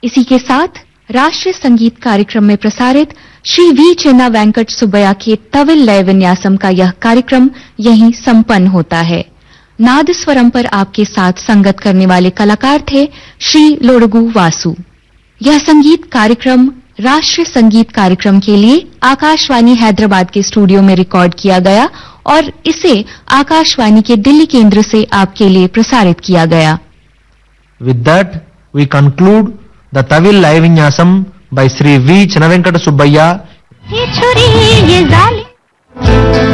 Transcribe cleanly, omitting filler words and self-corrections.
इसी के साथ राष्ट्रीय संगीत कार्यक्रम में प्रसारित श्री वी चिन्ना वेंकट सुब्बैया के तविल लय विन्यासम का यह कार्यक्रम यहीं संपन्न होता है। नाद स्वरम पर आपके साथ संगत करने वाले कलाकार थे श्री लोडगु वासु। यह संगीत कार्यक्रम राष्ट्रीय संगीत कार्यक्रम के लिए आकाशवाणी हैदराबाद के स्टूडियो में रिकॉर्ड किया गया और इसे आकाशवाणी के दिल्ली केंद्र से आपके लिए प्रसारित किया गया। With that, we conclude the Tavil Live Vinyasam by Sri V. Chinna Venkata Subbaiah.